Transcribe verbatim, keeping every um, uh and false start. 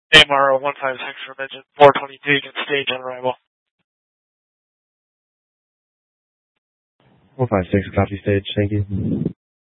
A M R O one five six from engine four twenty-two, you can stage on arrival. one five six, copy stage, thank you.